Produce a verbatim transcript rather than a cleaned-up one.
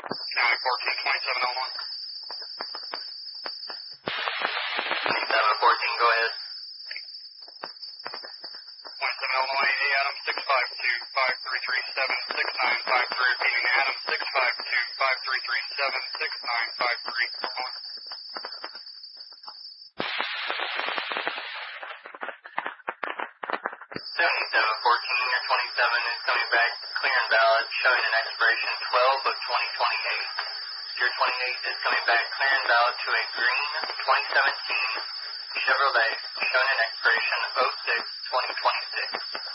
County fourteen, twenty-seven oh one. twenty-seven fourteen, go ahead. twenty-seven Illinois, A Adam six five two, five three three seven, six nine five three, repeating Adam six five two, five three three seven, six nine five three. seventy-seven fourteen, your twenty-seven is coming back clear and valid, showing an expiration twelve of twenty twenty-eight. Your twenty-eight is coming back clear and valid to a green twenty seventeen Chevrolet, showing an expiration oh six twenty twenty-six.